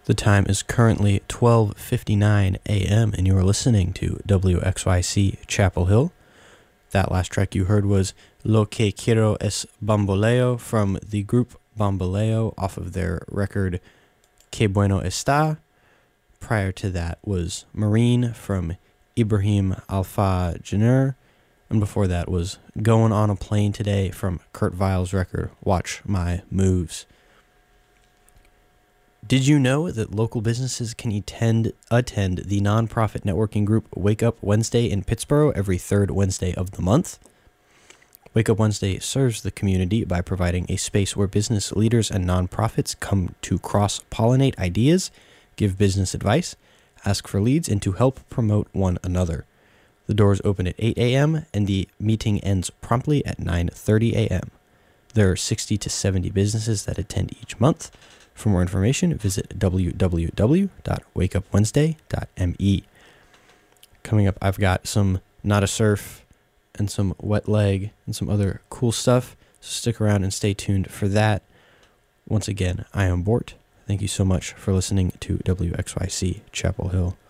The time is currently 12:59 a.m. and you are listening to WXYC Chapel Hill. That last track you heard was Lo que quiero es bamboleo from the group Bamboleo off of their record Que bueno está. Prior to that was Marine from Ibrahim Alfa Jenner. And before that was Going on a Plane Today from Kurt Weill's record Watch My Moves. Did you know that local businesses can attend the nonprofit networking group Wake Up Wednesday in Pittsboro every third Wednesday of the month? Wake Up Wednesday serves the community by providing a space where business leaders and nonprofits come to cross-pollinate ideas, give business advice, ask for leads, and to help promote one another. The doors open at 8 a.m. and the meeting ends promptly at 9:30 a.m. There are 60 to 70 businesses that attend each month. For more information, visit www.wakeupwednesday.me. Coming up, I've got some Nada Surf and some Wet Leg and some other cool stuff, so stick around and stay tuned for that. Once again, I am Bort. Thank you so much for listening to WXYC Chapel Hill.